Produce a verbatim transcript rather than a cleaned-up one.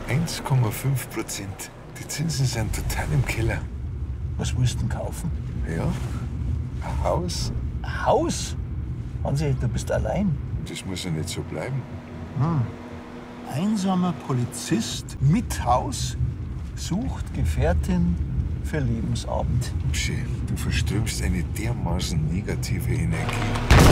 eins Komma fünf Prozent. Die Zinsen sind total im Keller. Was willst du denn kaufen? Ja, ein Haus. Ein Haus? Hansi, du bist allein. Das muss ja nicht so bleiben. Hm. Einsamer Polizist mit Haus sucht Gefährtin für Lebensabend. Pschi, du verströmst eine dermaßen negative Energie.